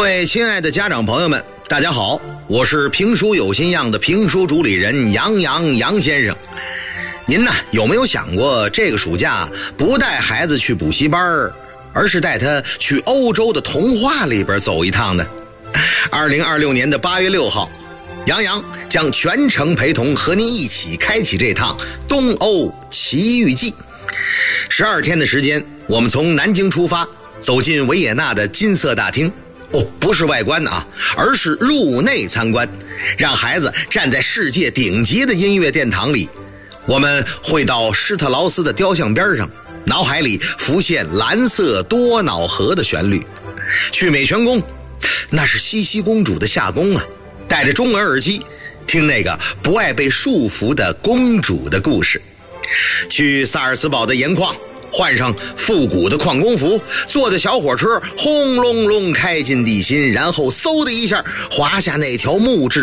位亲爱的家长朋友们，大家好，我是评书有心样的评书主理人杨先生。您呢有没有想过，这个暑假不带孩子去补习班，而是带他去欧洲的童话里边走一趟呢？2026年的8月6号，杨将全程陪同和您一起开启这趟东欧奇遇记。12天的时间，我们从南京出发，走进维也纳的金色大厅。不是外观啊，而是入内参观，让孩子站在世界顶级的音乐殿堂里。我们会到施特劳斯的雕像边上，脑海里浮现蓝色多瑙河的旋律。去美泉宫，那是茜茜公主的夏宫啊，戴着中文耳机听那个不爱被束缚的公主的故事。去萨尔茨堡的盐矿，换上复古的矿工服，坐着小火车轰隆隆开进地心，然后嗖的一下滑下那条木质